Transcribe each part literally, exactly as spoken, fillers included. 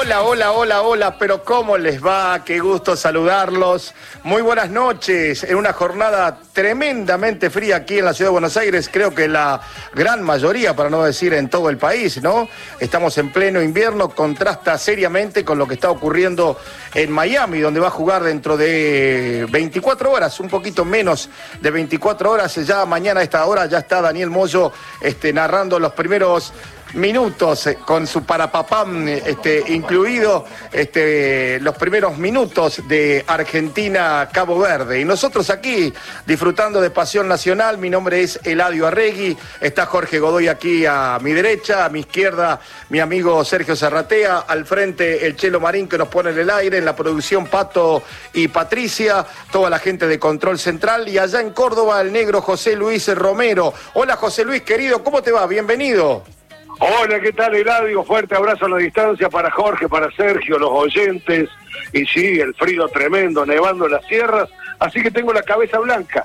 Hola, hola, hola, hola, pero ¿cómo les va? Qué gusto saludarlos. Muy buenas noches. En una jornada tremendamente fría aquí en la ciudad de Buenos Aires, creo que la gran mayoría, para no decir en todo el país, ¿no? Estamos en pleno invierno, contrasta seriamente con lo que está ocurriendo en Miami, donde va a jugar dentro de veinticuatro horas, un poquito menos de veinticuatro horas. Ya mañana a esta hora ya está Daniel Moyo este, narrando los primeros minutos eh, con su parapapam este, incluido este, los primeros minutos de Argentina-Cabo Verde. Y nosotros aquí disfrutando de Pasión Nacional. Mi nombre es Eladio Arregui, está Jorge Godoy aquí a mi derecha, a mi izquierda mi amigo Sergio Zarratea, al frente el Chelo Marín que nos pone en el aire, en la producción Pato y Patricia, toda la gente de Control Central, y allá en Córdoba el negro José Luis Romero. Hola José Luis, querido, ¿cómo te va? Bienvenido. Hola, ¿qué tal, Eladio? Fuerte abrazo a la distancia para Jorge, para Sergio, los oyentes. Y sí, el frío tremendo, nevando en las sierras, así que tengo la cabeza blanca.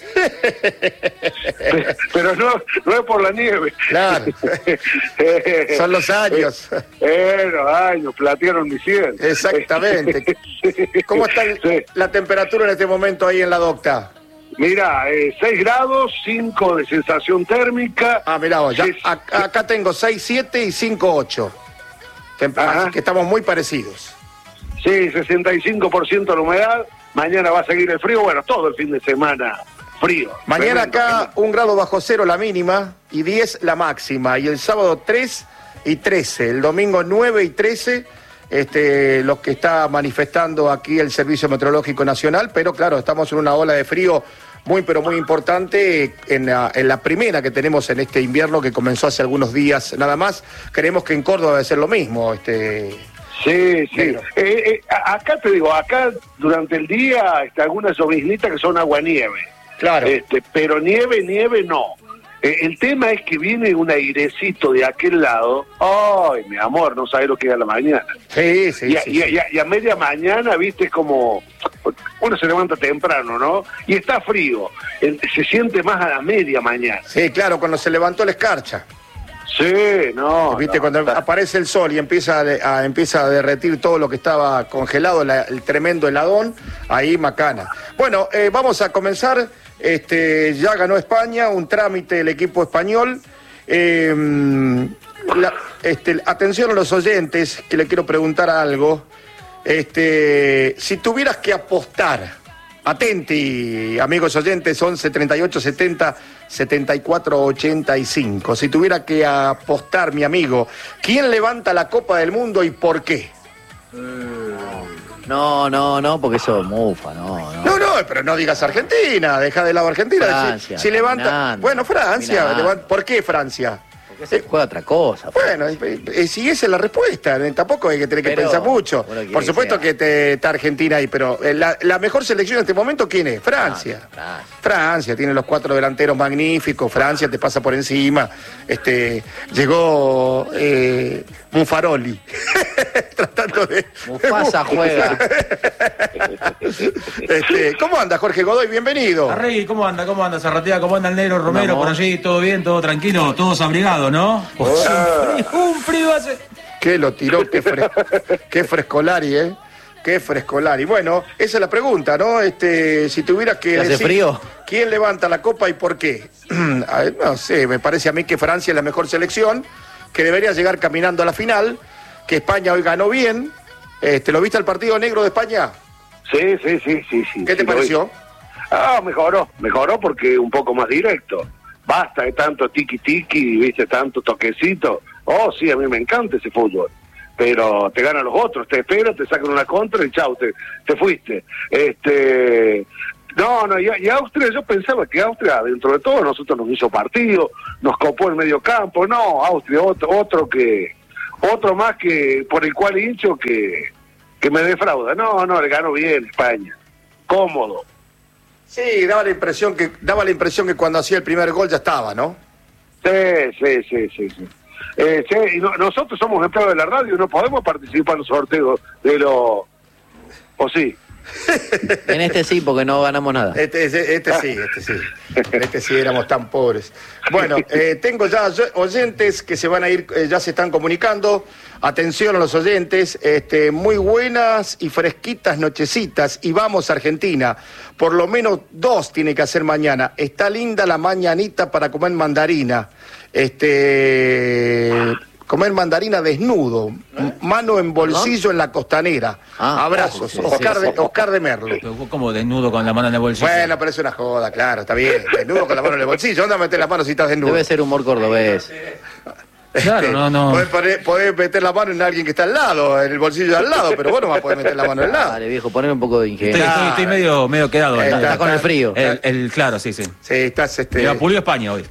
Pero no, no es por la nieve. Claro. Son los años. Eh, los años, platearon mi sien. Exactamente. ¿Cómo está el, sí. la temperatura en este momento ahí en la docta? Mira, eh, seis grados, cinco de sensación térmica. Ah, mirá vos, ya, Sí. acá, acá tengo seis siete y cinco ocho. Así que estamos muy parecidos. Sí, sesenta y cinco por ciento la humedad. Mañana va a seguir el frío. Bueno, todo el fin de semana frío. Mañana tremendo, acá tremendo. un grado bajo cero la mínima y diez la máxima. Y el sábado tres y trece. El domingo nueve y trece. Este, los que está manifestando aquí el Servicio Meteorológico Nacional. Pero claro, estamos en una ola de frío muy pero muy importante en la, en la primera que tenemos en este invierno que comenzó hace algunos días nada más. Creemos que en Córdoba debe ser lo mismo. Este... Sí, sí. Negro. Eh, eh, a- acá te digo, acá durante el día está algunas lloviznitas que son agua-nieve. Claro. Este, pero nieve, nieve no. Eh, el tema es que viene un airecito de aquel lado. Ay, mi amor, no sabes lo que es a la mañana. Sí, sí, y, a, sí, y a- sí. y a- y a media mañana, viste, es como... Uno se levanta temprano, ¿no? Y está frío. El- se siente más a la media mañana. Sí, claro, cuando se levantó la escarcha. Sí, no. Viste, no, cuando está- aparece el sol y empieza a, de- a- empieza a derretir todo lo que estaba congelado, la- el tremendo heladón, ahí macana. Bueno, eh, vamos a comenzar. Este, ya ganó España, un trámite el equipo español. Eh, la- este, atención a los oyentes, que le quiero preguntar algo. Este, si tuvieras que apostar, atenti, amigos oyentes, once treinta y ocho setenta setenta y cuatro ochenta y cinco. Si tuviera que apostar, mi amigo, ¿quién levanta la Copa del Mundo y por qué? No, no, no, porque eso es mufa, no, no. No, no, pero no digas Argentina, deja de lado Argentina. Francia, si, si levanta, caminando, bueno, Francia, caminando. levanta- ¿por qué Francia? Porque se juega otra cosa. Bueno, eh, eh, si esa es la respuesta, eh, tampoco hay que tener que Pero, pensar mucho. bueno, quiere Por que supuesto sea. que te- está Argentina ahí, pero eh, la, la mejor selección en este momento, ¿quién es? Francia. Francia, Francia. Francia, tiene los cuatro delanteros magníficos, Francia te pasa por encima. Este, llegó eh, Buffaroli, tratando de... Mufasa juega. Este, ¿cómo anda Jorge Godoy? Bienvenido. Arregui, ¿cómo anda? ¿Cómo anda Zarratea? ¿Cómo anda el negro Romero Vamos. por allí? ¿Todo bien? ¿Todo tranquilo? ¿Todos abrigados, no? Pues un frío, un frío hace... ¿Qué lo tiró? Qué, fres qué frescolari, ¿eh? Qué frescolari. Bueno, esa es la pregunta, ¿no? Este, si tuvieras que ¿Hace decir frío? quién levanta la copa y por qué. A ver, no sé, me parece a mí que Francia es la mejor selección, que debería llegar caminando a la final, que España hoy ganó bien. Este, ¿lo viste el partido negro de España? Sí, sí, sí, sí, sí. ¿Qué te sí, lo pareció? vi. Ah, mejoró, mejoró porque un poco más directo. Basta de tanto tiki-tiki, viste, tanto toquecito. Oh, sí, a mí me encanta ese fútbol. Pero te ganan los otros, te esperan, te sacan una contra y chau, te, te fuiste. Este... No, no, y, y Austria, yo pensaba que Austria, dentro de todo, nosotros nos hizo partido, nos copó el medio campo. No, Austria, otro, otro que... Otro más que por el cual hincho que, que me defrauda. No, no, le ganó bien España. Cómodo. Sí, daba la impresión que daba la impresión que cuando hacía el primer gol ya estaba, ¿no? Sí, sí, sí, sí. sí. Eh, sí, y no- nosotros somos empleados de la radio y no podemos participar en los sorteos de los... ¿O sí? En este sí, porque no ganamos nada. Este, este, este sí, este sí. Este sí éramos tan pobres. Bueno, eh, tengo ya oyentes que se van a ir, eh, ya se están comunicando. Atención a los oyentes, este, muy buenas y fresquitas nochecitas. Y vamos a Argentina. Por lo menos dos tiene que hacer mañana. Está linda la mañanita para comer mandarina. Este... Comer mandarina desnudo, ¿Eh? mano en bolsillo ¿No? en la costanera. Ah, Abrazos. Sí, Oscar, sí, sí. De, Oscar de Merlo. ¿Cómo desnudo con la mano en el bolsillo? Bueno, pero es una joda, claro, está bien. Desnudo con la mano en el bolsillo. ¿Dónde meter la mano si estás desnudo? Debe ser humor cordobés. Claro, no, no. Podés, podés meter la mano en alguien que está al lado, en el bolsillo de al lado, pero vos no vas a poder meter la mano al lado. Dale, viejo, poneme un poco de ingenio. Estoy, estoy, estoy medio, medio quedado. Está, está, está con el frío. El, el, claro, sí, sí. Sí, estás este. Me vapuleó España hoy.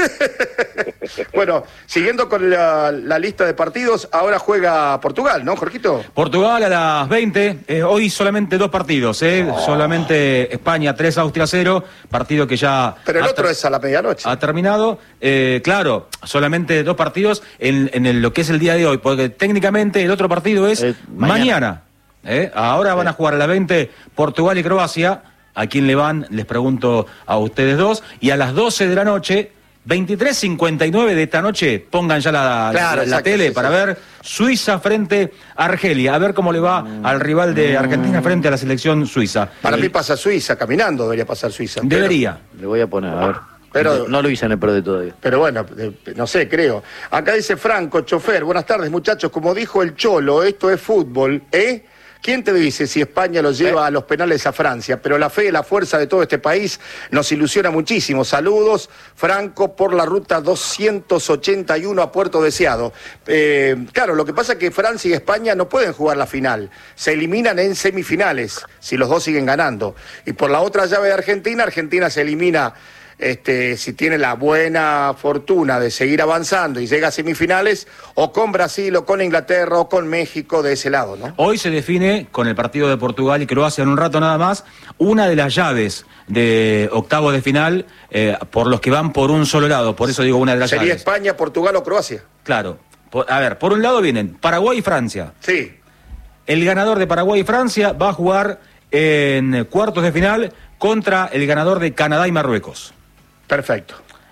Bueno, siguiendo con la, la lista de partidos, ahora juega Portugal, ¿no, Jorgito? Portugal a las veinte, eh, hoy solamente dos partidos, ¿eh? Oh. Solamente España tres, Austria cero, partido que ya... Pero el otro es a la medianoche. Ha terminado, eh, claro, solamente dos partidos en, en el, lo que es el día de hoy, porque técnicamente el otro partido es eh, mañana. mañana ¿eh? Ahora van a jugar a las veinte Portugal y Croacia. ¿A quién le van? Les pregunto a ustedes dos. Y a las doce de la noche... veintitrés cincuenta y nueve de esta noche, pongan ya la, claro, la, exacto, la tele sí, para sí. ver Suiza frente a Argelia, a ver cómo le va mm. al rival de Argentina frente a la selección suiza. Para eh, mí pasa Suiza, caminando debería pasar Suiza. Debería. Pero... Le voy a poner, a ver. Pero, no lo hice en el Pro de todavía. Pero bueno, no sé, creo. Acá dice Franco, chofer, buenas tardes muchachos, como dijo el Cholo, esto es fútbol, ¿eh? ¿Quién te dice si España lo lleva ¿Eh? a los penales a Francia? Pero la fe y la fuerza de todo este país nos ilusiona muchísimo. Saludos, Franco, por la ruta doscientos ochenta y uno a Puerto Deseado. Eh, claro, lo que pasa es que Francia y España no pueden jugar la final. Se eliminan en semifinales, si los dos siguen ganando. Y por la otra llave de Argentina, Argentina se elimina... Este, si tiene la buena fortuna de seguir avanzando y llega a semifinales, o con Brasil, o con Inglaterra, o con México de ese lado, ¿no? Hoy se define, con el partido de Portugal y Croacia en un rato nada más, una de las llaves de octavos de final eh, por los que van por un solo lado, por eso digo una de las ¿Sería llaves. ¿Sería España, Portugal o Croacia? Claro. Por, a ver, por un lado vienen Paraguay y Francia. Sí. El ganador de Paraguay y Francia va a jugar en cuartos de final contra el ganador de Canadá y Marruecos. Perfecto.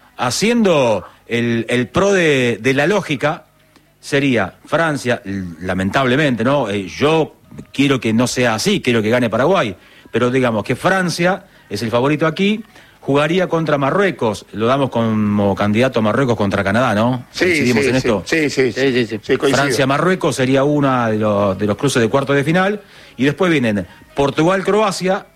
Haciendo el, el pro de, de la lógica, sería Francia, lamentablemente, ¿no? Eh, yo quiero que no sea así, quiero que gane Paraguay, pero digamos que Francia es el favorito aquí, jugaría contra Marruecos, lo damos como candidato a Marruecos contra Canadá, ¿no? Sí, ¿Coincidimos sí, en sí, esto? Sí, sí, sí. sí, sí, sí Francia-Marruecos sería una de los, de los cruces de cuartos de final, y después vienen Portugal-Croacia,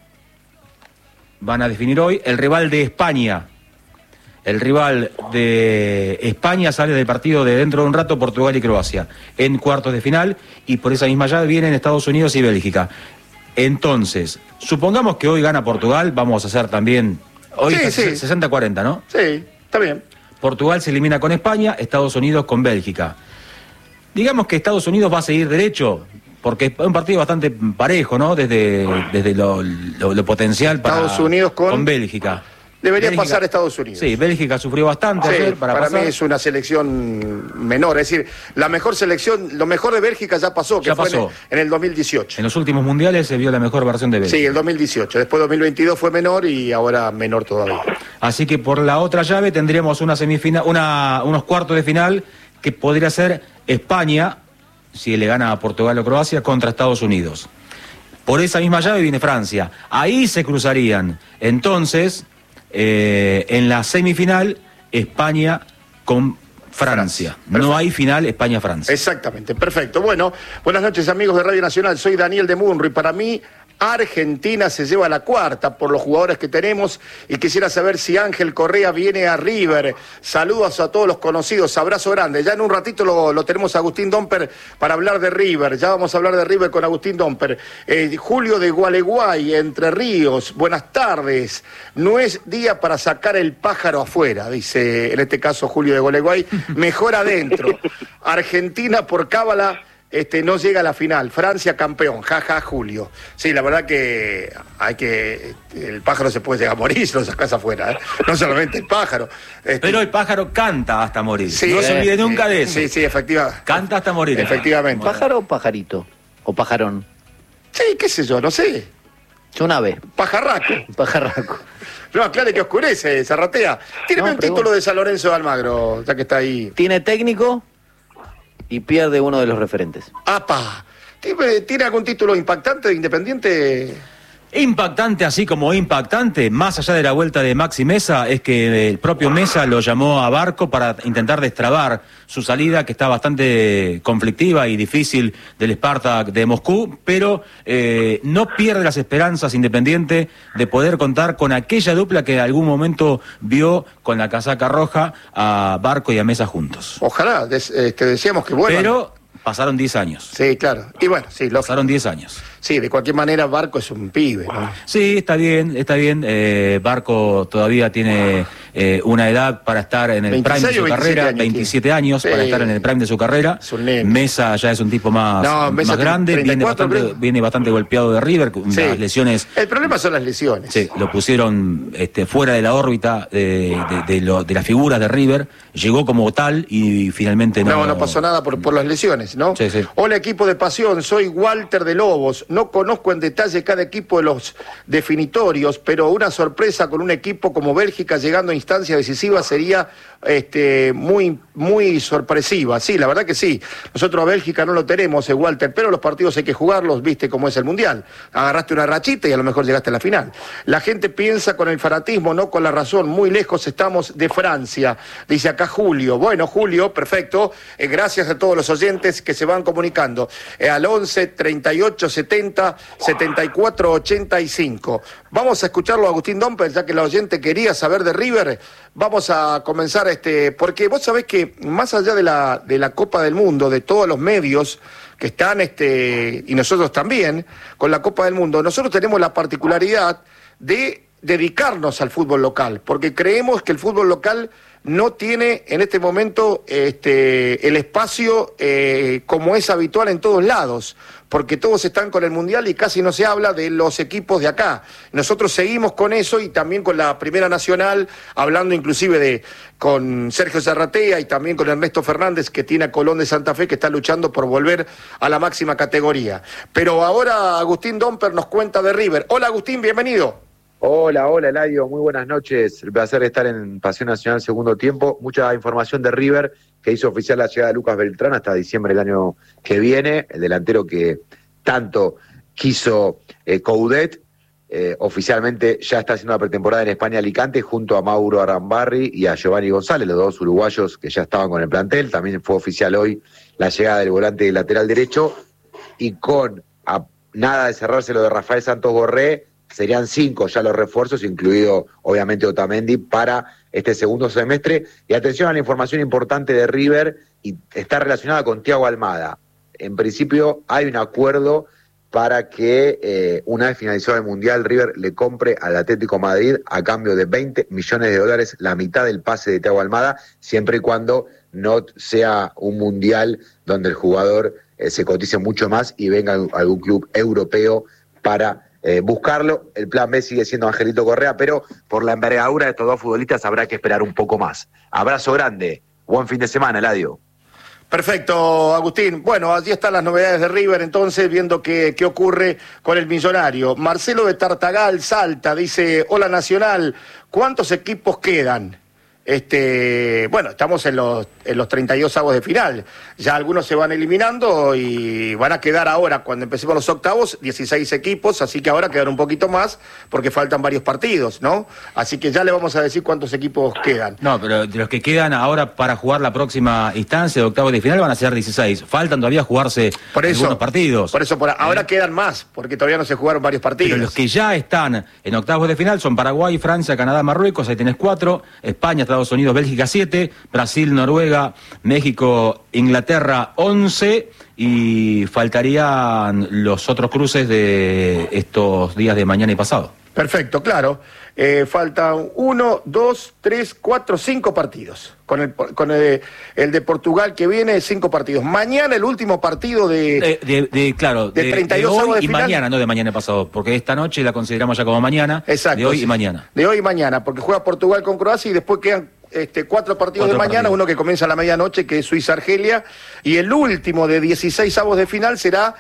van a definir hoy, el rival de España. El rival de España sale del partido de dentro de un rato, Portugal y Croacia, en cuartos de final, y por esa misma llave vienen Estados Unidos y Bélgica. Entonces, supongamos que hoy gana Portugal, vamos a hacer también, hoy sí, sí. sesenta a cuarenta, ¿no? Sí, está bien. Portugal se elimina con España, Estados Unidos con Bélgica. Digamos que Estados Unidos va a seguir derecho, porque es un partido bastante parejo, ¿no? Desde, desde lo, lo, lo potencial para Estados Unidos con, con Bélgica. Debería Bélgica, pasar Estados Unidos. Sí, Bélgica sufrió bastante sí, ayer para, para pasar. mí es una selección menor, es decir, la mejor selección, lo mejor de Bélgica ya pasó, que ya fue pasó. En, en el dos mil dieciocho. En los últimos mundiales se vio la mejor versión de Bélgica. Sí, el dos mil dieciocho, después dos mil veintidós fue menor y ahora menor todavía. Así que por la otra llave tendríamos una semifinal, una, unos cuartos de final que podría ser España, si le gana a Portugal o Croacia, contra Estados Unidos. Por esa misma llave viene Francia. Ahí se cruzarían. Entonces... Eh, en la semifinal España con Francia. Francia. No hay final España-Francia. Exactamente, perfecto. Bueno, buenas noches amigos de Radio Nacional, soy Daniel de Munro y para mí Argentina se lleva la cuarta por los jugadores que tenemos y quisiera saber si Ángel Correa viene a River. Saludos a todos los conocidos, abrazo grande. Ya en un ratito lo, lo tenemos a Agustín Domper para hablar de River, ya vamos a hablar de River con Agustín Domper. Eh, Julio de Gualeguay, Entre Ríos, buenas tardes. No es día para sacar el pájaro afuera, dice en este caso Julio de Gualeguay, mejor adentro. Argentina por cábala Este, no llega a la final, Francia campeón, jaja, ja, Julio. Sí, la verdad que hay que, el pájaro se puede llegar a morir si lo sacas afuera, ¿eh? No solamente el pájaro. Este... Pero el pájaro canta hasta morir, sí, no eh, se olvide sí, nunca de eso. Sí, sí, efectivamente. Canta hasta morir. Efectivamente. ¿Pájaro o pajarito? ¿O pajarón? Sí, qué sé yo, no sé. Yo una vez. Pajarraco. Pajarraco. No, aclare que oscurece, Zarratea. Tíreme No, un título de San Lorenzo de Almagro, ya que está ahí. Tiene técnico y pierde uno de los referentes. ¡Apa! ¿Tiene, ¿Tiene algún título impactante de Independiente? Impactante, así como impactante, más allá de la vuelta de Maxi Mesa, es que el propio Mesa lo llamó a Barco para intentar destrabar su salida, que está bastante conflictiva y difícil, del Spartak de Moscú, pero eh, no pierde las esperanzas Independiente de poder contar con aquella dupla que en algún momento vio con la casaca roja a Barco y a Mesa juntos. Ojalá, des, este, decíamos que bueno. Pero pasaron diez años. Sí, claro. Y bueno, sí, lo Pasaron diez años. Sí, de cualquier manera Barco es un pibe, ¿no? Sí, está bien, está bien. Eh, Barco todavía tiene eh, una edad para estar en el prime de su carrera, años, veintisiete años sí. para estar en el prime de su carrera. Es un nene. Mesa ya es un tipo más, No, Mesa más grande, treinta y viene cuatro, bastante, creo. viene bastante golpeado de River, con Sí. las lesiones. El problema son las lesiones. Sí, lo pusieron este, fuera de la órbita de, de, de, lo, de las figuras de River, llegó como tal y finalmente no... No, no pasó nada por, por las lesiones, ¿no? Sí, sí. Hola, equipo de pasión, soy Walter de Lobos. No conozco en detalle cada equipo de los definitorios, pero una sorpresa con un equipo como Bélgica llegando a instancias decisivas sería este, muy, muy sorpresiva. Sí, la verdad que sí. Nosotros a Bélgica no lo tenemos, eh, Walter, pero los partidos hay que jugarlos, viste cómo es el Mundial. Agarraste una rachita y a lo mejor llegaste a la final. La gente piensa con el fanatismo, no con la razón. Muy lejos estamos de Francia, dice acá Julio. Bueno, Julio, perfecto. Eh, gracias a todos los oyentes que se van comunicando. Eh, al once, treinta y ocho, setenta, setenta y cuatro, ochenta y cinco. Vamos a escucharlo a Agustín Domper, ya que la oyente quería saber de River. Vamos a comenzar, este, porque vos sabés que más allá de la, de la Copa del Mundo, de todos los medios que están, este, y nosotros también, con la Copa del Mundo, nosotros tenemos la particularidad de dedicarnos al fútbol local, porque creemos que el fútbol local no tiene en este momento este, el espacio eh, como es habitual en todos lados, porque todos están con el Mundial y casi no se habla de los equipos de acá. Nosotros seguimos con eso y también con la Primera Nacional, hablando inclusive de con Sergio Zarratea y también con Ernesto Fernández, que tiene a Colón de Santa Fe, que está luchando por volver a la máxima categoría. Pero ahora Agustín Domper nos cuenta de River. Hola Agustín, bienvenido. Hola, hola Eladio, muy buenas noches. El placer de estar en Pasión Nacional segundo tiempo. Mucha información de River, que hizo oficial la llegada de Lucas Beltrán hasta diciembre del año que viene, el delantero que tanto quiso eh, Coudet. Eh, oficialmente ya está haciendo la pretemporada en España, Alicante, junto a Mauro Arambarri y a Giovanni González, los dos uruguayos que ya estaban con el plantel. También fue oficial hoy la llegada del volante lateral derecho, y con a, nada de cerrarse lo de Rafael Santos Borré, serían cinco ya los refuerzos, incluido obviamente Otamendi, para este segundo semestre. Y atención a la información importante de River, y está relacionada con Thiago Almada. En principio hay un acuerdo para que eh, una vez finalizado el Mundial, River le compre al Atlético Madrid a cambio de veinte millones de dólares, la mitad del pase de Thiago Almada, siempre y cuando no sea un Mundial donde el jugador eh, se cotice mucho más y venga a algún club europeo para Eh, buscarlo. El plan B sigue siendo Angelito Correa, pero por la envergadura de estos dos futbolistas habrá que esperar un poco más. Abrazo grande, buen fin de semana, Eladio. Perfecto, Agustín. Bueno, allí están las novedades de River, entonces, viendo qué, qué ocurre con el millonario. Marcelo de Tartagal, Salta, dice, hola Nacional, ¿cuántos equipos quedan? Este, bueno, estamos en los, en los treinta y dos avos de final. Ya algunos se van eliminando y van a quedar ahora, cuando empecemos los octavos, dieciséis equipos, así que ahora quedan un poquito más porque faltan varios partidos, ¿no? Así que ya le vamos a decir cuántos equipos quedan. No, pero de los que quedan ahora para jugar la próxima instancia de octavos de final van a ser dieciséis. Faltan todavía jugarse por eso, algunos partidos. Por eso, por ahora ¿Eh? quedan más, porque todavía no se jugaron varios partidos. Pero los que ya están en octavos de final son Paraguay, Francia, Canadá, Marruecos, ahí tenés cuatro, España, Estados Unidos, Bélgica siete, Brasil, Noruega, México, Inglaterra once, y faltarían los otros cruces de estos días de mañana y pasado. Perfecto, claro. Eh, faltan uno, dos, tres, cuatro, cinco partidos. Con el con el, el de Portugal que viene, cinco partidos. Mañana el último partido de... De, de, de claro, de, de, treinta y dos de hoy avos de y final. mañana, no de mañana y pasado, porque esta noche la consideramos ya como mañana. Exacto. De hoy sí. y mañana. De hoy y mañana, porque juega Portugal con Croacia y después quedan este, cuatro partidos Cuatro de mañana, partidos. uno que comienza a la medianoche, que es Suiza-Argelia, y el último de dieciséis avos de final será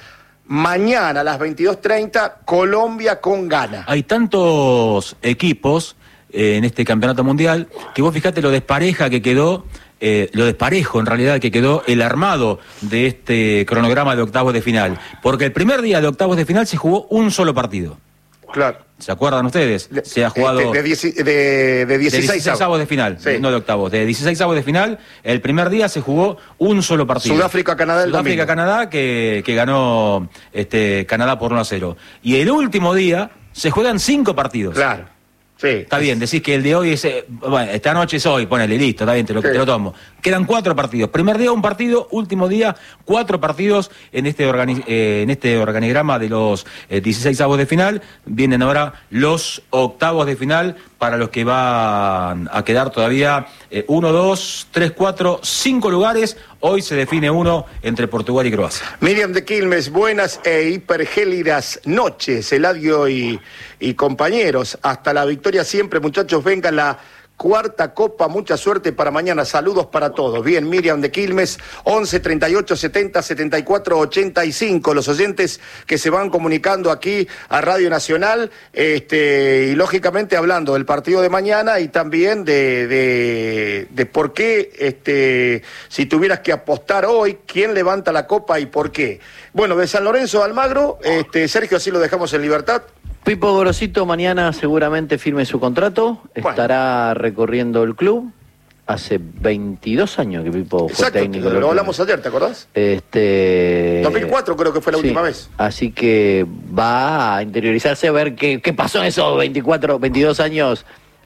mañana a las veintidós treinta, Colombia con Ghana. Hay tantos equipos eh, en este campeonato mundial que vos fijate lo despareja que quedó, eh, lo desparejo en realidad que quedó el armado de este cronograma de octavos de final. Porque el primer día de octavos de final se jugó un solo partido. Claro. ¿Se acuerdan ustedes? Se ha jugado... De, de, dieci, de, de dieciséis avos de final, sí. No de octavos. De dieciséis avos de final, el primer día se jugó un solo partido. Sudáfrica-Canadá el domingo. Sudáfrica-Canadá, que, que ganó este, Canadá por uno a cero. Y el último día se juegan cinco partidos. Claro. Sí. Está bien, decís que el de hoy es... Eh, bueno, esta noche es hoy, ponele, listo, está bien, te lo, sí. te lo tomo. Quedan cuatro partidos. Primer día un partido, último día cuatro partidos en este, organi eh, en este organigrama de los eh, dieciséis avos de final. Vienen ahora los octavos de final para los que van a quedar todavía eh, uno, dos, tres, cuatro, cinco lugares. Hoy se define uno entre Portugal y Croacia. Miriam de Quilmes, buenas e hipergélidas noches, Eladio y, y compañeros. Hasta la victoria siempre, muchachos, venga la cuarta copa, mucha suerte para mañana, saludos para todos. Bien, Miriam de Quilmes, once, treinta y ocho, setenta, setenta y cuatro, ochenta y cinco, los oyentes que se van comunicando aquí a Radio Nacional, este, y lógicamente hablando del partido de mañana y también de, de, de por qué, este, si tuvieras que apostar hoy, quién levanta la copa y por qué. Bueno, de San Lorenzo de Almagro, este, Sergio, así lo dejamos en libertad. Pipo Gorosito mañana seguramente firme su contrato, bueno. Estará recorriendo el club. Hace veintidós años que Pipo fue Exacto, técnico. Lo, lo hablamos ayer, ¿te acordás? Este... dos mil cuatro creo que fue la sí, última vez. Así que va a interiorizarse, a ver qué, qué pasó en esos veinticuatro, veintidós años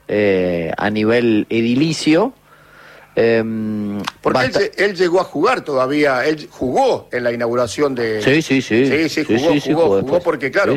eh, a nivel edilicio. Eh, Porque él, él llegó a jugar todavía, él jugó en la inauguración de... Sí, sí, sí. Sí, sí, jugó, sí, sí, jugó, jugó, jugó porque claro... Sí.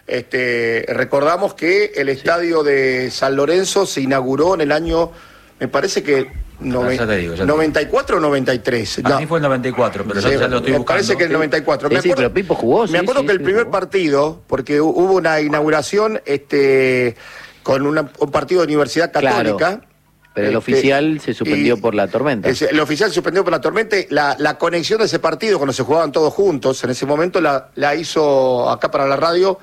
Este, recordamos que el estadio sí. de San Lorenzo se inauguró en el año, me parece que nove, ah, digo, noventa y cuatro o noventa y tres. No. Así fue el noventa y cuatro, pero sí, ya, ya lo estoy me buscando. parece que el noventa y cuatro. Sí, me acuerdo, sí, pero Pipo jugó. Me sí, acuerdo sí, que el sí, primer jugó. partido, porque hubo una inauguración este, con una, un partido de Universidad Católica. Claro. Pero el este, oficial se suspendió por la tormenta. Ese, el oficial se suspendió por la tormenta. La, la conexión de ese partido, cuando se jugaban todos juntos, en ese momento la, la hizo acá para la radio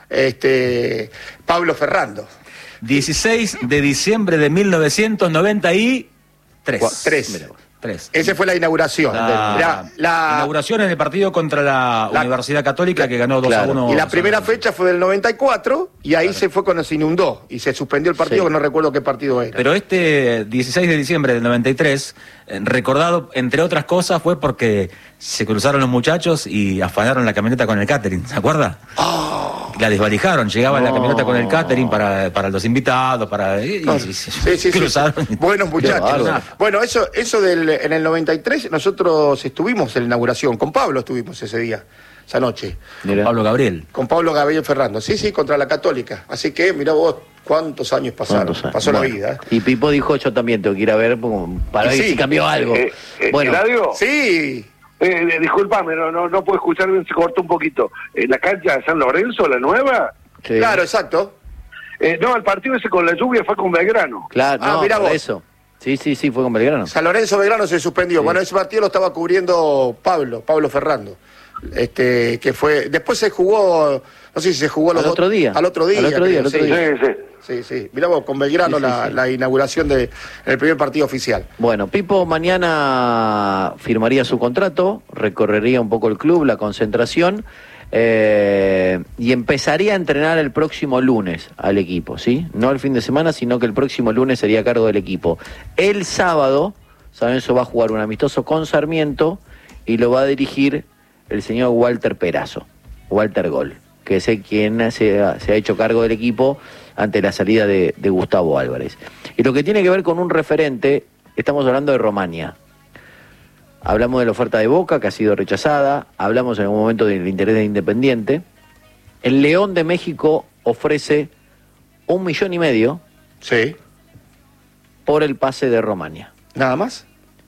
este Pablo Ferrando. dieciséis de diciembre de mil novecientos noventa y tres. Tres. Tres. Esa fue la inauguración. La, la, la inauguración en el partido contra la, la Universidad Católica la, que ganó dos claro. a uno. Y la primera fecha fue del noventa y cuatro y ahí claro. se fue cuando se inundó y se suspendió el partido, sí. que no recuerdo qué partido era. Pero este dieciséis de diciembre del noventa y tres, eh, recordado entre otras cosas, fue porque se cruzaron los muchachos y afanaron la camioneta con el catering, ¿se acuerda? Oh. La desvalijaron, llegaba no. la camioneta con el catering para, para los invitados, para y, no. y, sí, sí, cruzaron. Sí. Buenos muchachos. Bueno, eso, eso del, en el noventa y tres nosotros estuvimos en la inauguración, con Pablo estuvimos ese día, esa noche. Con Pablo Gabriel. Con Pablo Gabriel Ferrando, sí, sí, contra la Católica. Así que, mirá vos, cuántos años pasaron, ¿Cuántos años? pasó bueno. la vida. ¿eh? Y Pipo dijo, yo también tengo que ir a ver para ver sí. si cambió algo. Eh, eh, bueno, ¿Radio? Sí. Eh, disculpame, no, no, no puedo escuchar bien, se cortó un poquito. ¿En la cancha de San Lorenzo, la nueva? Sí. Claro, exacto. Eh, no, el partido ese con la lluvia fue con Belgrano. Claro, ah, no, mirá por vos. eso. Sí, sí, sí, fue con Belgrano. San Lorenzo Belgrano se suspendió. Sí. Bueno, ese partido lo estaba cubriendo Pablo, Pablo Ferrando. Este, que fue, después se jugó, no sé si se jugó al los otro día. Al otro día. Al otro día, al otro sí. día. Sí, sí. Sí, sí. Mirá vos, con Belgrano sí, sí, la, sí. la inauguración del de, primer partido oficial. Bueno, Pipo mañana firmaría su contrato, recorrería un poco el club, la concentración, eh, y empezaría a entrenar el próximo lunes al equipo, ¿sí? No el fin de semana, sino que el próximo lunes sería a cargo del equipo. El sábado, San Lorenzo va a jugar un amistoso con Sarmiento y lo va a dirigir el señor Walter Perazo, Walter Gol, que es el quien se ha, se ha hecho cargo del equipo ante la salida de, de Gustavo Álvarez. Y lo que tiene que ver con un referente, estamos hablando de Romania. Hablamos de la oferta de Boca, que ha sido rechazada, hablamos en algún momento del interés de Independiente. El León de México ofrece un millón y medio sí. por el pase de Romania. ¿Nada más?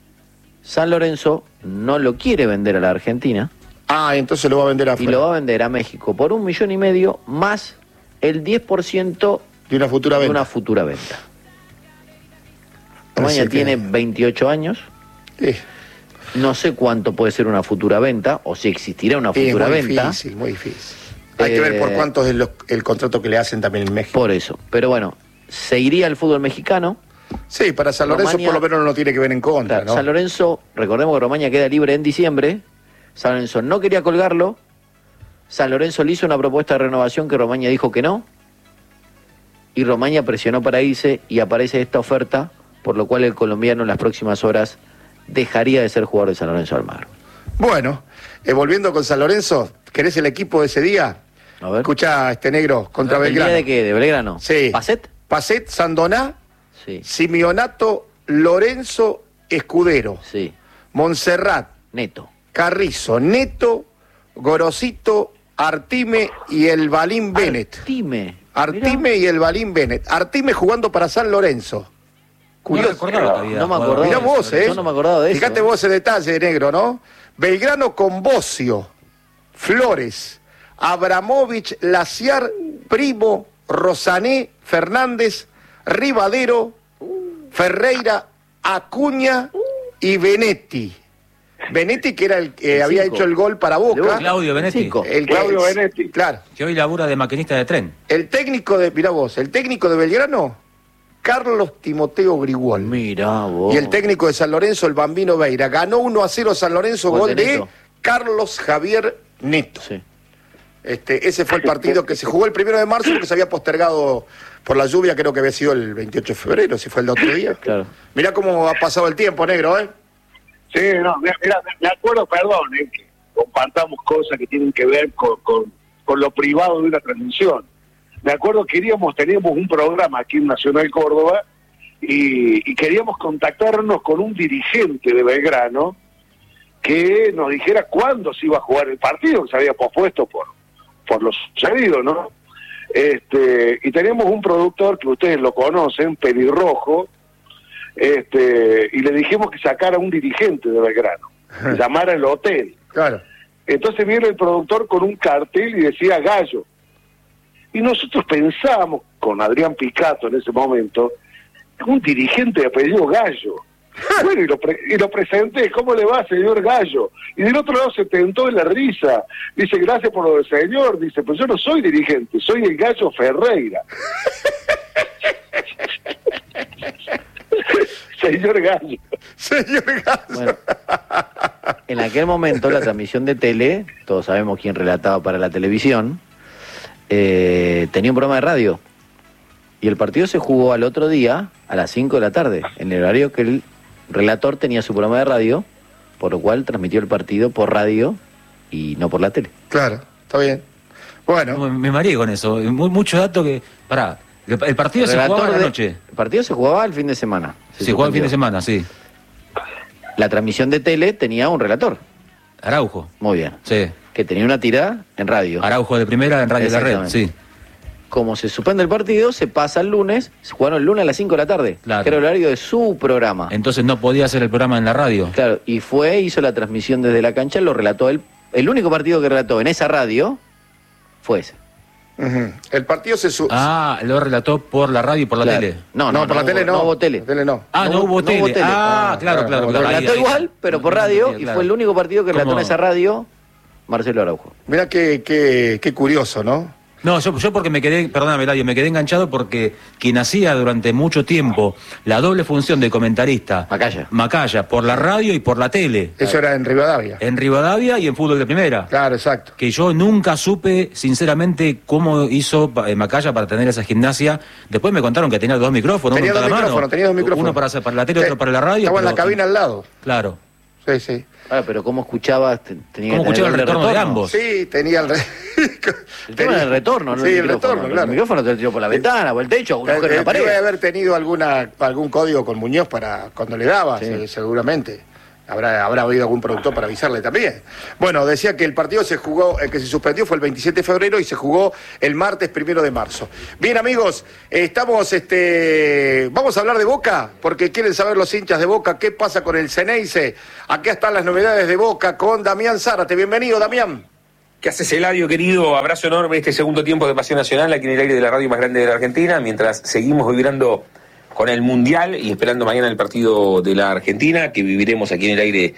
San Lorenzo no lo quiere vender a la Argentina. Ah, entonces lo va a vender afuera. Y lo va a vender a México por un millón y medio más el diez por ciento de una futura de venta. Una futura venta. Romania tiene veintiocho años. Sí. No sé cuánto puede ser una futura venta, o si existirá una Sí, futura muy venta. Muy difícil, muy difícil. Hay Eh, que ver por cuánto es el, el contrato que le hacen también en México. Por eso. Pero bueno, se iría al fútbol mexicano. Sí, para San Lorenzo Romaña- por lo menos no lo tiene que ver en contra, Claro, ¿no? San Lorenzo, recordemos que Romaña queda libre en diciembre. San Lorenzo no quería colgarlo. San Lorenzo le hizo una propuesta de renovación que Romaña dijo que no. Y Romaña presionó para irse y aparece esta oferta, por lo cual el colombiano en las próximas horas dejaría de ser jugador de San Lorenzo Almagro. Bueno, eh, volviendo con San Lorenzo, ¿querés el equipo de ese día? A ver. Escucha, este negro, contra ¿El Belgrano. día de qué? ¿De Belgrano? Sí. ¿Pacet? Pacet, Sandoná, Sí. Simeonato, Lorenzo, Escudero, Sí. Montserrat, Neto. Carrizo, Neto, Gorosito, Artime y el Balín Bennett. Artime. Artime Mirá. y el Balín Bennett. Artime jugando para San Lorenzo. No Curioso. recordaba que había No me jugado. acordaba. Mirá vos, ¿eh? Yo no me acordaba de eso, Fíjate ¿eh? vos ese detalle, negro, ¿no? Belgrano con Bocio, Flores, Abramovich, Laciar, Primo, Rosané, Fernández, Rivadero, Ferreira, Acuña y Benetti. Benetti, que era el que El había cinco. hecho el gol para Boca. Claudio Benetti, Cinco. El que- Claudio Benetti. Claro. que hoy labura de maquinista de tren. El técnico de, mirá vos, el técnico de Belgrano, Carlos Timoteo Grigol. Mirá vos. Y el técnico de San Lorenzo, el Bambino Veira. Ganó uno a cero San Lorenzo, Gol gol de de Neto. Carlos Javier Neto. Sí. Este, ese fue el partido que se jugó el primero de marzo porque se había postergado por la lluvia, creo que había sido el veintiocho de febrero, si fue el de otro día. Claro. Mirá cómo ha pasado el tiempo, negro, ¿eh? Sí, no, mira, mira, me acuerdo, perdón, eh, que compartamos cosas que tienen que ver con, con, con lo privado de una transmisión. Me acuerdo que queríamos, teníamos un programa aquí en Nacional Córdoba y, y queríamos contactarnos con un dirigente de Belgrano que nos dijera cuándo se iba a jugar el partido, que se había pospuesto por, por lo sucedido, ¿no? Este, y teníamos un productor que ustedes lo conocen, Pelirrojo, este, y le dijimos que sacara un dirigente de Belgrano, que llamara el hotel. Claro. Entonces viene el productor con un cartel y decía Gallo. Y nosotros pensamos, con Adrián Picato en ese momento, un dirigente de apellido Gallo. Bueno, y lo, pre- y lo presenté, ¿cómo le va, señor Gallo? Y del otro lado se tentó en la risa. Dice, gracias por lo del señor. Dice, pues yo no soy dirigente, soy el Gallo Ferreira. Señor Gallo. Señor Gaso. Bueno, en aquel momento la transmisión de tele, todos sabemos quién relataba para la televisión, eh, tenía un programa de radio. Y el partido se jugó al otro día, a las cinco de la tarde, en el horario que el relator tenía su programa de radio, por lo cual transmitió el partido por radio y no por la tele. Claro, está bien. Bueno, Me, me mareé con eso. Mu- mucho dato que. Pará, el, el partido El se jugaba relator a la de- noche. El partido se jugaba el fin de semana. Se, jugaba el fin de suspendió. semana, sí. La transmisión de tele tenía un relator, Araujo. muy bien, Sí. que tenía una tirada en radio. Araujo de primera en Radio de la Red, Exactamente. sí. Como se suspende el partido, se pasa el lunes, se jugaron el lunes a las cinco de la tarde, Claro. que era el horario de su programa. Entonces no podía hacer el programa en la radio. Claro, y fue, hizo la transmisión desde la cancha, lo relató él. El único partido que relató en esa radio fue ese. ujú. El partido se... Su... Ah, lo relató por la radio y por la Claro. tele. No, no, no, por la tele hubo- no. No hubo tele. La tele no. Ah, no, hubo, tele. Ah, Ah, claro, claro, claro. no, Lo claro. relató Ahí- igual, ahí- pero por no radio, entendía, y claro. fue el único partido que relató ¿Cómo? en esa radio Marcelo Araujo. Mirá qué, qué, qué curioso, ¿no? No, yo, yo porque me quedé, perdóname, Eladio, me quedé enganchado porque quien hacía durante mucho tiempo la doble función de comentarista, Macaya. Macaya, por la radio y por la tele, Eso era en Rivadavia. en Rivadavia y en fútbol de primera. Claro, exacto. Que yo nunca supe, sinceramente, cómo hizo eh, Macaya para tener esa gimnasia. Después me contaron que tenía dos micrófonos, Tenía uno en dos cada mano. micrófonos, tenía dos micrófonos. Uno para, hacer- para la tele, otro para la radio. Estaba en la pero- cabina al lado. Claro. Sí, sí. Ah, pero ¿cómo escuchaba? Te- Tenía ¿Cómo que tener escuchaba el doble retorno de ambos? Sí, tenía el... Re... El tema era el retorno, no Sí, el el micrófono. retorno, claro. El micrófono te lo tiró por la ventana, por el techo, un agujero en la Eh, pared. Debe haber tenido alguna algún código con Muñoz para cuando le daba, Sí. se- seguramente. Habrá, habrá habido algún productor para avisarle también. Bueno, decía que el partido se jugó, el que se suspendió fue el veintisiete de febrero y se jugó el martes primero de marzo. Bien, amigos, eh, estamos, este, vamos a hablar de Boca, porque quieren saber los hinchas de Boca qué pasa con el Ceneice. Acá están las novedades de Boca con Damián Zárate. Bienvenido, Damián. ¿Qué haces, Eladio, querido? Abrazo enorme este segundo tiempo de Pasión Nacional aquí en el aire de la radio más grande de la Argentina, mientras seguimos vibrando con el Mundial y esperando mañana el partido de la Argentina, que viviremos aquí en el aire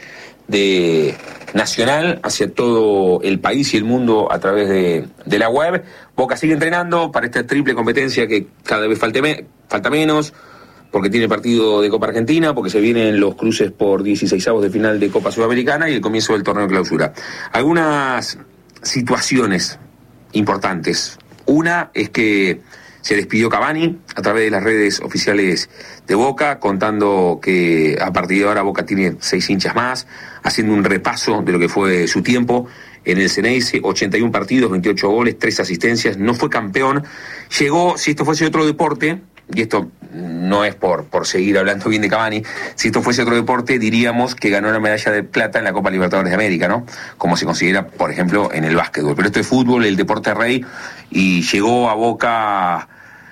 de nacional hacia todo el país y el mundo a través de, de la web. Boca sigue entrenando para esta triple competencia que cada vez falte me, falta menos, porque tiene partido de Copa Argentina, porque se vienen los cruces por dieciseisavos de final de Copa Sudamericana y el comienzo del torneo de clausura. Algunas situaciones importantes. Una es que se despidió Cavani a través de las redes oficiales de Boca, contando que a partir de ahora Boca tiene seis hinchas más, haciendo un repaso de lo que fue su tiempo en el Ceneice, ochenta y uno partidos, veintiocho goles, tres asistencias, no fue campeón. Llegó, si esto fuese otro deporte, y esto no es por, por seguir hablando bien de Cavani, si esto fuese otro deporte diríamos que ganó la medalla de plata en la Copa Libertadores de América, ¿no? Como se considera, por ejemplo, en el básquetbol. Pero esto es fútbol, el deporte rey, y llegó a Boca,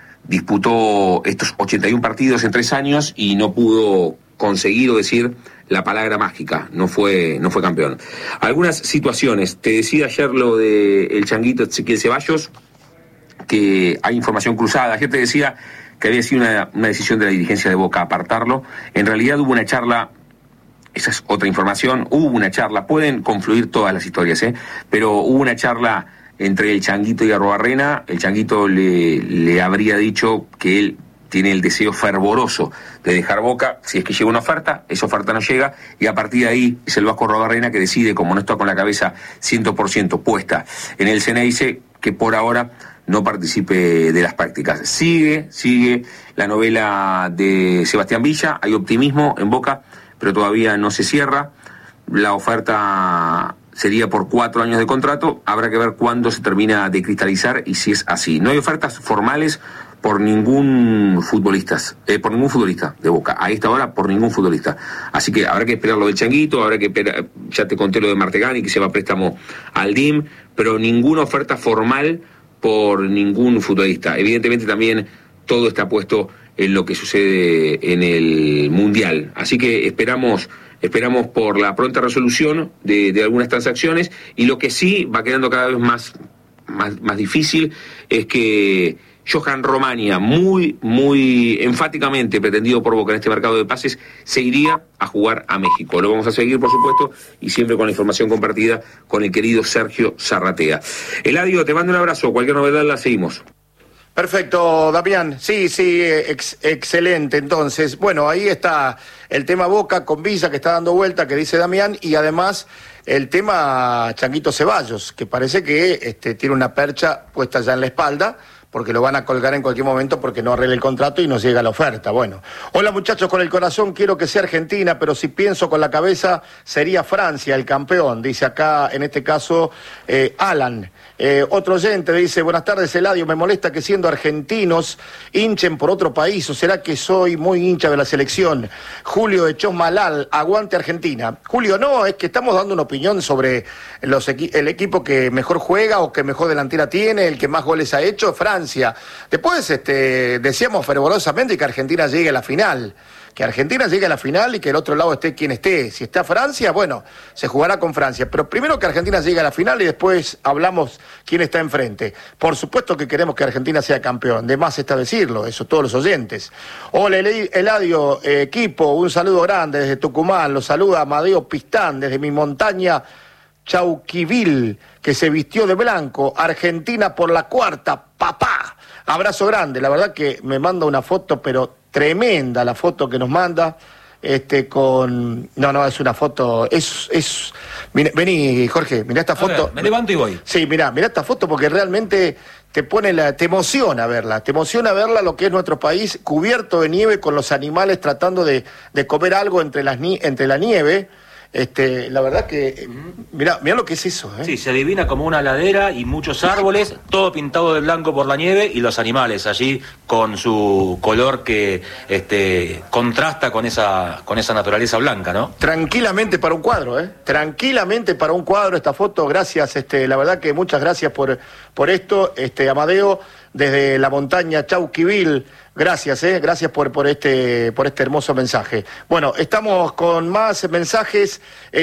disputó estos ochenta y uno partidos en tres años y no pudo conseguir o decir la palabra mágica, no fue, no fue campeón. Algunas situaciones, te decía ayer lo de el changuito Ezequiel Ceballos, que hay información cruzada. Ayer te decía que había sido una, una decisión de la dirigencia de Boca apartarlo. En realidad hubo una charla, esa es otra información, hubo una charla, pueden confluir todas las historias, ¿eh? Pero hubo una charla entre el Changuito y Arruabarrena. El Changuito le, le habría dicho que él tiene el deseo fervoroso de dejar Boca, si es que llega una oferta, esa oferta no llega, y a partir de ahí es el Vasco Arruabarrena que decide, como no está con la cabeza cien por ciento puesta en el Ceneice, que por ahora no participe de las prácticas. Sigue, sigue la novela de Sebastián Villa, hay optimismo en Boca, pero todavía no se cierra. La oferta sería por cuatro años de contrato, habrá que ver cuándo se termina de cristalizar y si es así. No hay ofertas formales por ningún futbolista, eh, por ningún futbolista de Boca, a esta hora por ningún futbolista. Así que habrá que esperar lo del Changuito, habrá que esperar, ya te conté lo de Martegani, que se va a préstamo al D I M, pero ninguna oferta formal por ningún futbolista. Evidentemente también todo está puesto en lo que sucede en el Mundial. Así que esperamos, esperamos por la pronta resolución de, de algunas transacciones, y lo que sí va quedando cada vez más, más, más difícil es que Johan Romania, muy, muy enfáticamente pretendido por Boca en este mercado de pases, se iría a jugar a México. Lo vamos a seguir, por supuesto, y siempre con la información compartida con el querido Sergio Zarratea. Eladio, te mando un abrazo. Cualquier novedad la seguimos. Perfecto, Damián. Sí, sí, ex, excelente. Entonces, bueno, ahí está el tema Boca con Villa que está dando vuelta, que dice Damián, y además el tema Changuito Ceballos, que parece que este, tiene una percha puesta ya en la espalda, porque lo van a colgar en cualquier momento porque no arregle el contrato y nos llega la oferta. Bueno, hola muchachos, con el corazón quiero que sea Argentina, pero si pienso con la cabeza sería Francia el campeón, dice acá en este caso eh, Alan. Eh, otro oyente dice, buenas tardes Eladio, me molesta que siendo argentinos hinchen por otro país, o será que soy muy hincha de la selección. Julio de Chosmalal, aguante Argentina. Julio, no, es que estamos dando una opinión sobre los equi- el equipo que mejor juega o que mejor delantera tiene, el que más goles ha hecho, Francia. Después este, decíamos fervorosamente que Argentina llegue a la final. Que Argentina llegue a la final y que el otro lado esté quien esté. Si está Francia, bueno, se jugará con Francia. Pero primero que Argentina llegue a la final y después hablamos quién está enfrente. Por supuesto que queremos que Argentina sea campeón. De más está decirlo, eso todos los oyentes. Hola, Eladio, eh, equipo, un saludo grande desde Tucumán. Los saluda Amadeo Pistán desde mi montaña Chauquivil, que se vistió de blanco. Argentina por la cuarta, papá. Abrazo grande. La verdad que me manda una foto, pero tremenda la foto que nos manda, este con... No, no, es una foto, es... es... Mira, vení, Jorge, mirá esta foto. A ver, me levanto y voy. Sí, mirá, mirá esta foto porque realmente te pone la... te emociona verla, te emociona verla lo que es nuestro país, cubierto de nieve con los animales tratando de, de comer algo entre, las ni... entre la nieve. Este, la verdad que, mirá, mirá lo que es eso, ¿eh? Sí, se adivina como una ladera y muchos árboles, todo pintado de blanco por la nieve, y los animales allí con su color que este, contrasta con esa, con esa naturaleza blanca, ¿no? Tranquilamente para un cuadro, ¿eh? Tranquilamente para un cuadro esta foto. Gracias, este, la verdad que muchas gracias por, por esto, este, Amadeo, desde la montaña Chauquivil. Gracias, eh, gracias por, por este por este hermoso mensaje. Bueno, estamos con más mensajes.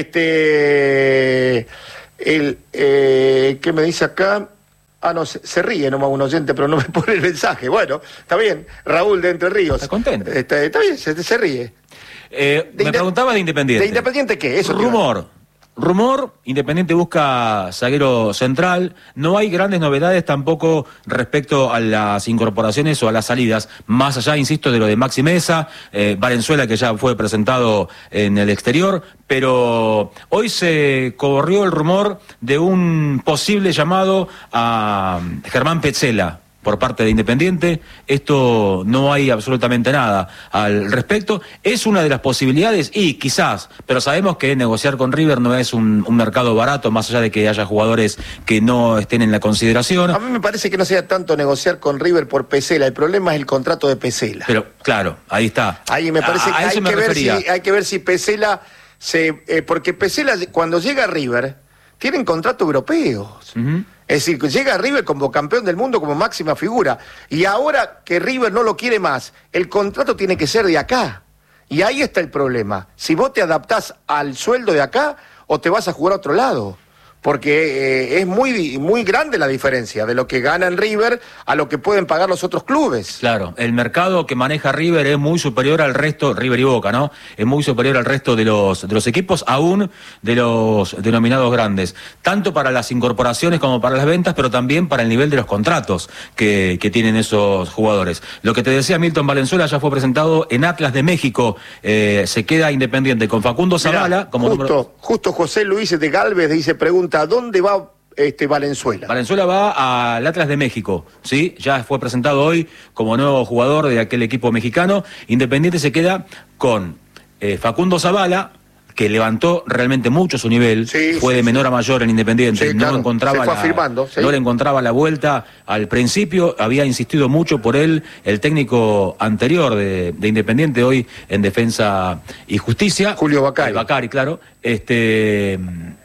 Este el eh, ¿qué me dice acá? Ah, no, se, se ríe nomás un oyente, pero no me pone el mensaje. Bueno, está bien. Raúl de Entre Ríos. ¿Está contento? Está, está bien, se, se ríe. Eh, De me Inde- preguntaba de Independiente. ¿De Independiente qué? Eso te iba a- Rumor. Rumor, Independiente busca zaguero central. No hay grandes novedades tampoco respecto a las incorporaciones o a las salidas. Más allá, insisto, de lo de Maxi Mesa, eh, Valenzuela, que ya fue presentado en el exterior. Pero hoy se corrió el rumor de un posible llamado a Germán Petzela por parte de Independiente. Esto no hay absolutamente nada al respecto. Es una de las posibilidades y quizás, pero sabemos que negociar con River no es un, un mercado barato, más allá de que haya jugadores que no estén en la consideración. A mí me parece que no sea tanto negociar con River por Petzela, el problema es el contrato de Petzela. Pero claro, ahí está. Ahí me parece A- a que, eso hay me que, ver si, refería. hay que ver si Petzela se... eh, porque Petzela cuando llega a River tienen contratos europeos. Ujú. Es decir, llega a River como campeón del mundo, como máxima figura. Y ahora que River no lo quiere más, el contrato tiene que ser de acá. Y ahí está el problema. Si vos te adaptás al sueldo de acá o te vas a jugar a otro lado. Porque eh, es muy, muy grande la diferencia de lo que gana en River a lo que pueden pagar los otros clubes. Claro, el mercado que maneja River es muy superior al resto, River y Boca, ¿no? Es muy superior al resto de los de los equipos, aún de los denominados grandes. Tanto para las incorporaciones como para las ventas, pero también para el nivel de los contratos que, que tienen esos jugadores. Lo que te decía Milton Valenzuela ya fue presentado en Atlas de México. Eh, se queda Independiente con Facundo Zavala Mirá, como justo, número... justo José Luis de Galvez dice, pregunta, ¿a dónde va este Valenzuela? Valenzuela va al Atlas de México, ¿sí? Ya fue presentado hoy como nuevo jugador de aquel equipo mexicano. Independiente se queda con eh, Facundo Zavala, que levantó realmente mucho su nivel, Sí, fue sí, de menor sí. a mayor en Independiente, Sí, no claro, encontraba se fue la, afirmando, sí. no le encontraba la vuelta al principio, había insistido mucho por él el técnico anterior de, de Independiente, hoy en Defensa y Justicia, Julio Bacari. Eh, Bacari, claro, este...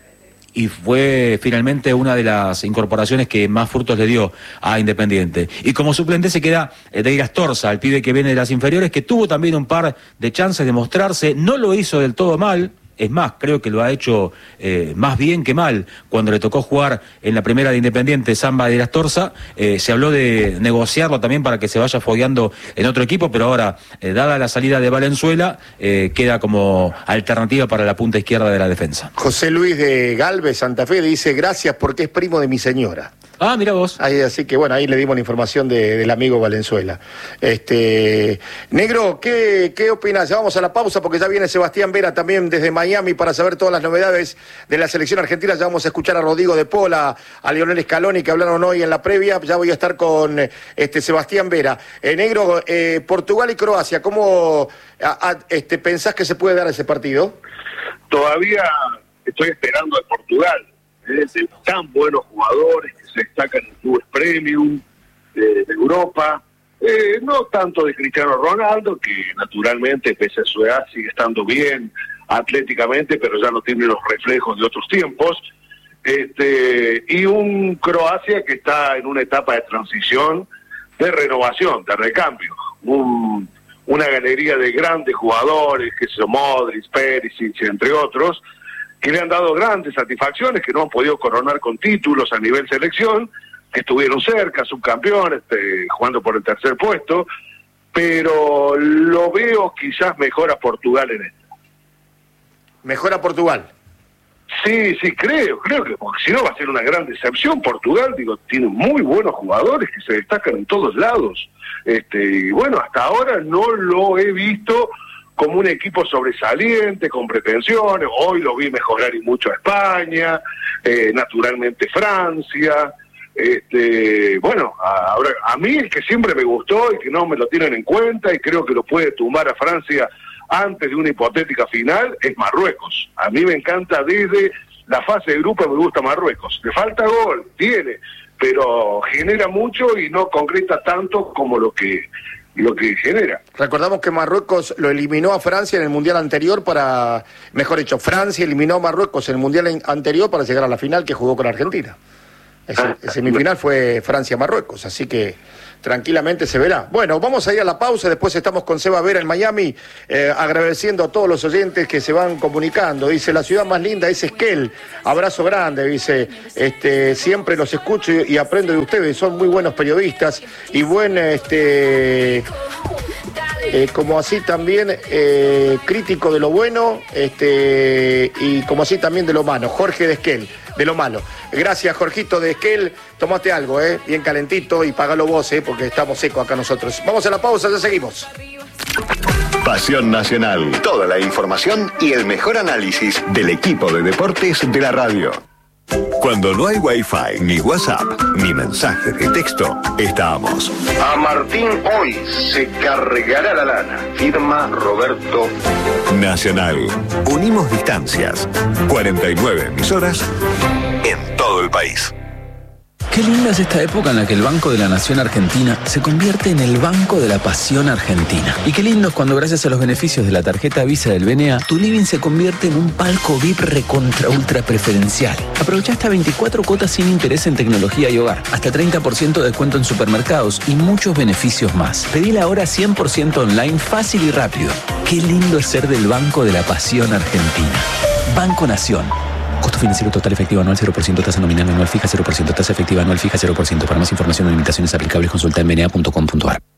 y fue finalmente una de las incorporaciones que más frutos le dio a Independiente. Y como suplente se queda eh, Deir Astorza, el pibe que viene de las inferiores, que tuvo también un par de chances de mostrarse, no lo hizo del todo mal. Es más, creo que lo ha hecho eh, más bien que mal. Cuando le tocó jugar en la primera de Independiente, Samba de Astorza, eh, se habló de negociarlo también para que se vaya fogueando en otro equipo, pero ahora, eh, dada la salida de Valenzuela, eh, queda como alternativa para la punta izquierda de la defensa. José Luis de Galvez, Santa Fe, dice, gracias porque es primo de mi señora. Ah, mira vos. Ahí, así que bueno, ahí le dimos la información de, del amigo Valenzuela. Este, Negro, ¿qué, qué opinas? Ya vamos a la pausa porque ya viene Sebastián Vera también desde Miami para saber todas las novedades de la selección argentina. Ya vamos a escuchar a Rodrigo de Pola, a Lionel Scaloni que hablaron hoy en la previa. Ya voy a estar con este Sebastián Vera. Eh, Negro, eh, Portugal y Croacia, ¿cómo a, a, este, pensás que se puede dar ese partido? Todavía estoy esperando a Portugal, ¿eh? De tan buenos jugadores que se destacan en clubes premium de, de Europa, eh, no tanto de Cristiano Ronaldo, que naturalmente pese a su edad sigue estando bien atléticamente, pero ya no tiene los reflejos de otros tiempos, este, y un Croacia que está en una etapa de transición, de renovación, de recambio, un, una galería de grandes jugadores, que son Modric, Perisic, entre otros, que le han dado grandes satisfacciones, que no han podido coronar con títulos a nivel selección, que estuvieron cerca, subcampeones, eh, jugando por el tercer puesto, pero lo veo quizás mejor a Portugal en esto. Mejor a Portugal. Sí, sí, creo, creo que porque si no va a ser una gran decepción. Portugal, digo, tiene muy buenos jugadores que se destacan en todos lados. Este, y bueno, hasta ahora no lo he visto como un equipo sobresaliente, con pretensiones. Hoy lo vi mejorar y mucho a España, eh, naturalmente Francia. Este, bueno, a, ahora a mí el que siempre me gustó y que no me lo tienen en cuenta y creo que lo puede tumbar a Francia antes de una hipotética final es Marruecos. A mí me encanta desde la fase de grupo, me gusta Marruecos. Le falta gol, tiene, pero genera mucho y no concreta tanto como lo que lo que genera. Recordamos que Marruecos lo eliminó a Francia en el Mundial anterior para, mejor dicho, Francia eliminó a Marruecos en el Mundial anterior para llegar a la final que jugó con Argentina. Ese, Ah, el semifinal fue Francia-Marruecos, así que tranquilamente se verá. Bueno, vamos a ir a la pausa, después estamos con Seba Vera en Miami, eh, agradeciendo a todos los oyentes que se van comunicando. Dice, la ciudad más linda es Esquel, abrazo grande, dice, este, siempre los escucho y, y aprendo de ustedes, son muy buenos periodistas y buen, este... eh, como así también eh, crítico de lo bueno, este, y como así también de lo malo. Jorge de Esquel, de lo malo. Gracias, Jorgito de Esquel. Tomate algo, eh, bien calentito, y pagalo vos, eh, porque estamos secos acá nosotros. Vamos a la pausa, ya seguimos. Pasión Nacional. Toda la información y el mejor análisis del equipo de deportes de la radio. Cuando no hay Wi-Fi, ni WhatsApp, ni mensaje de texto, estamos. A Martín hoy se cargará la lana. Firma Roberto. Nacional. Unimos distancias. cuarenta y nueve emisoras en todo el país. Qué linda es esta época en la que el Banco de la Nación Argentina se convierte en el Banco de la Pasión Argentina. Y qué lindo es cuando, gracias a los beneficios de la tarjeta Visa del B N A, tu living se convierte en un palco V I P recontra ultra preferencial. Aprovecha hasta veinticuatro cuotas sin interés en tecnología y hogar, hasta treinta por ciento de descuento en supermercados y muchos beneficios más. Pedila ahora cien por ciento online, fácil y rápido. Qué lindo es ser del Banco de la Pasión Argentina. Banco Nación. Costo financiero total efectivo anual cero por ciento, tasa nominal anual fija cero por ciento, tasa efectiva anual fija cero por ciento. Para más información o limitaciones aplicables, consulta en b n a punto com punto a r.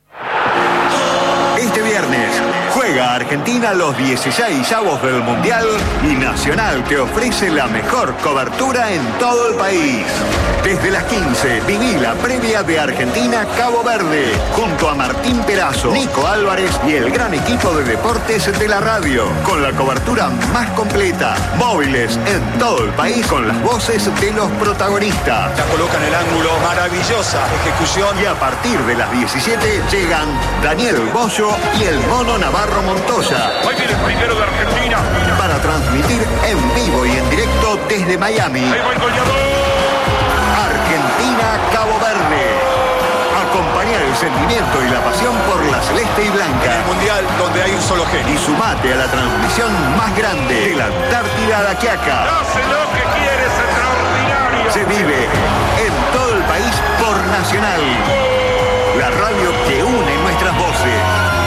Este viernes juega Argentina los dieciseisavos del Mundial y Nacional te ofrece la mejor cobertura en todo el país. Desde las quince, viví la previa de Argentina-Cabo Verde, junto a Martín Perazo, Nico Álvarez y el gran equipo de deportes de la radio, con la cobertura más completa, móviles en todo el país, con las voces de los protagonistas. La coloca en el ángulo, maravillosa ejecución. Y a partir de las diecisiete llegan Daniel Bollo y el Mono Navarro Montoya. Ahí viene el primero de Argentina. Para transmitir en vivo y en directo desde Miami. Ahí va el goleador. Argentina-Cabo Verde. Acompañar el sentimiento y la pasión por la celeste y blanca. En el Mundial donde hay un solo genio. Y sumate a la transmisión más grande de la Antártida a la Quiaca. Hace lo que quiere, es extraordinario. Se vive en todo el país por Nacional. La radio que une nuestras voces.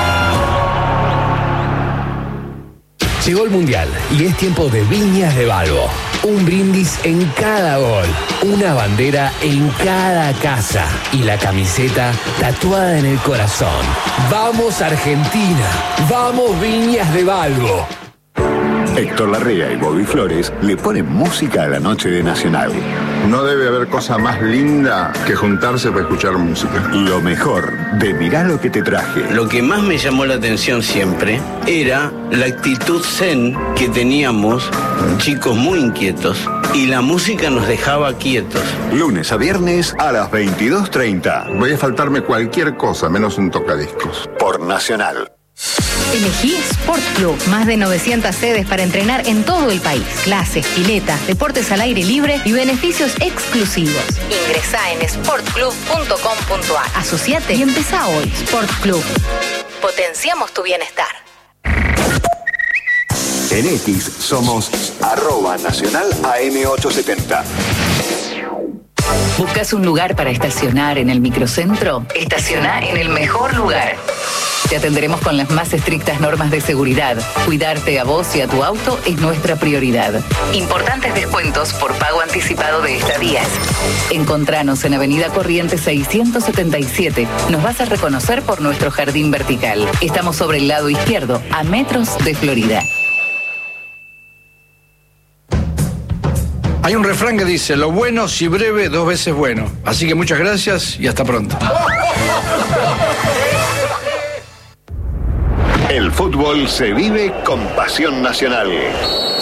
Llegó el Mundial y es tiempo de Viñas de Balbo. Un brindis en cada gol, una bandera en cada casa y la camiseta tatuada en el corazón. ¡Vamos Argentina! ¡Vamos Viñas de Balbo! Héctor Larrea y Bobby Flores le ponen música a la noche de Nacional. No debe haber cosa más linda que juntarse para escuchar música. Lo mejor de Mirá lo que te traje. Lo que más me llamó la atención siempre era la actitud zen que teníamos, chicos muy inquietos, y la música nos dejaba quietos. Lunes a viernes a las veintidós treinta. Voy a faltarme cualquier cosa, menos un tocadiscos. Por Nacional. Elegí Sport Club, más de novecientas sedes para entrenar en todo el país. Clases, piletas, deportes al aire libre y beneficios exclusivos. Ingresá en sport club punto com punto a r. Asociate y empezá hoy. Sport Club. Potenciamos tu bienestar. En X somos arroba nacional A M ochocientos setenta. ¿Buscas un lugar para estacionar en el microcentro? Estaciona en el mejor lugar. Te atenderemos con las más estrictas normas de seguridad. Cuidarte a vos y a tu auto es nuestra prioridad. Importantes descuentos por pago anticipado de estadías. Encontranos en Avenida Corrientes seiscientos setenta y siete. Nos vas a reconocer por nuestro jardín vertical. Estamos sobre el lado izquierdo, a metros de Florida. Hay un refrán que dice, lo bueno si breve, dos veces bueno. Así que muchas gracias y hasta pronto. El fútbol se vive con Pasión Nacional.